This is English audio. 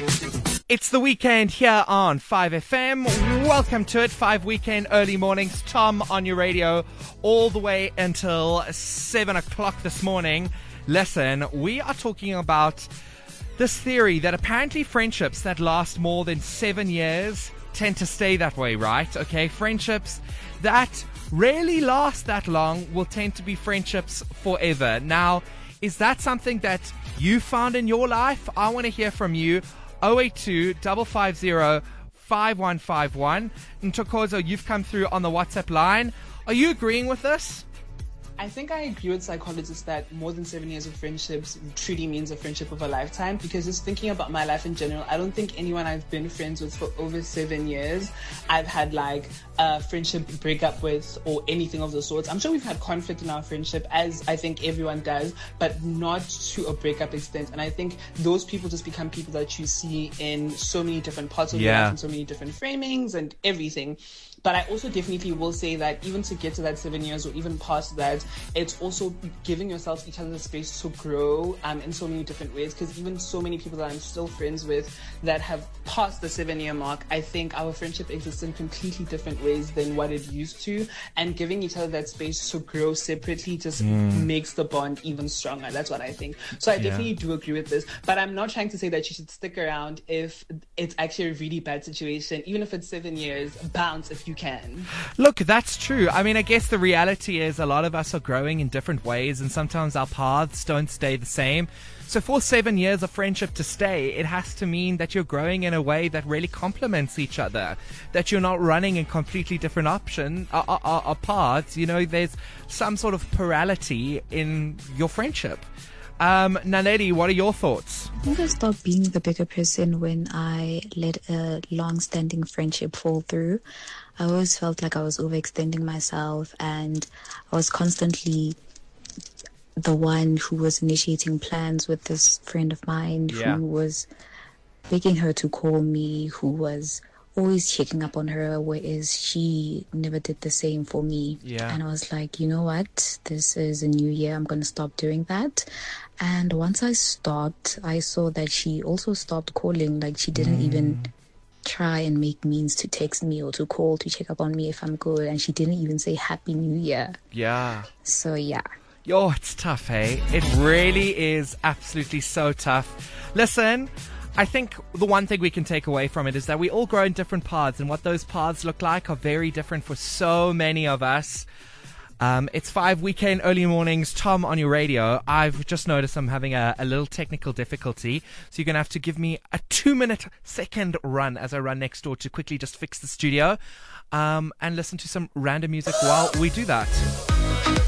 It's the weekend here on 5FM. Welcome to it. 5 weekend early mornings. Tom on your radio all the way until 7 o'clock this morning. Listen, we are talking about this theory that apparently friendships that last more than 7 years tend to stay that way, right? Okay, friendships that rarely last that long will tend to be friendships forever. Now, is that something that you found in your life? I want to hear from you. 082 550 5151. Ntokozo, you've come through on the WhatsApp line. Are you agreeing with this? I think I agree with psychologists that more than 7 years of friendships truly means a friendship of a lifetime, because just thinking about my life in general, I don't think anyone I've been friends with for over 7 years I've had like a friendship breakup with or anything of the sorts. I'm sure we've had conflict in our friendship, as I think everyone does, but not to a breakup extent. And I think those people just become people that you see in so many different parts of your life and so many different framings and everything. But I also definitely will say that even to get to that 7 years or even past that, it's also giving yourself each other the space to grow in so many different ways. Because even so many people that I'm still friends with that have passed the 7-year mark, I think our friendship exists in completely different ways than what it used to. And giving each other that space to grow separately just makes the bond even stronger. That's what I think. So I definitely do agree with this. But I'm not trying to say that you should stick around if it's actually a really bad situation. Even if it's 7 years, bounce if you can. Look, that's true. I mean, I guess the reality is a lot of us are growing in different ways, and sometimes our paths don't stay the same. So for 7 years of friendship to stay, it has to mean that you're growing in a way that really complements each other, that you're not running in completely different paths. You know, there's some sort of plurality in your friendship. Naledi, what are your thoughts? I think I stopped being the bigger person when I let a long-standing friendship fall through. I always felt like I was overextending myself, and I was constantly the one who was initiating plans with this friend of mine who was begging her to call me, who was always checking up on her, whereas she never did the same for me. And I was like, you know what? This is a new year. I'm going to stop doing that. And once I stopped, I saw that she also stopped calling. Like, she didn't even try and make means to text me or to call to check up on me if I'm good. And she didn't even say Happy New Year. So, yeah. Yo, it's tough, hey? It really is absolutely so tough. Listen, I think the one thing we can take away from it is that we all grow in different paths, and what those paths look like are very different for so many of us. It's 5 weekend early mornings. Tom on your radio. I've just noticed I'm having a little technical difficulty, so you're going to have to give me a 2-minute second run as I run next door to quickly just fix the studio and listen to some random music while we do that.